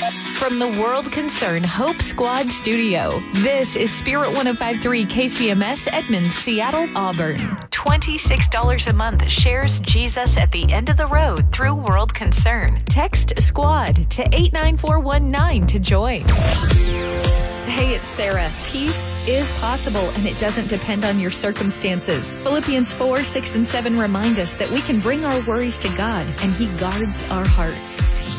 From the World Concern Hope Squad Studio, this is Spirit 105.3 KCMS, Edmonds, Seattle, Auburn. $26 a month shares Jesus at the end of the road through World Concern. Text SQUAD to 89419 to join. Hey, it's Sarah. Peace is possible, and it doesn't depend on your circumstances. Philippians 4, 6, and 7 remind us that we can bring our worries to God, and He guards our hearts.